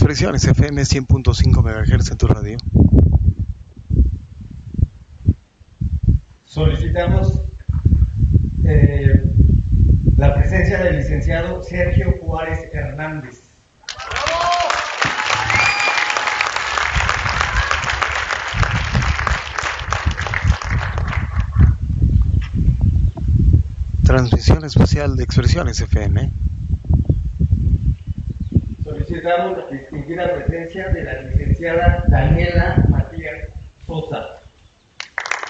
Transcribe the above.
Expresiones FM 100.5 MHz en tu radio. Solicitamos la presencia del licenciado Sergio Juárez Hernández. Transmisión especial de Expresiones FM. Solicitamos la distinguida presencia de la licenciada Daniela Matías Sosa.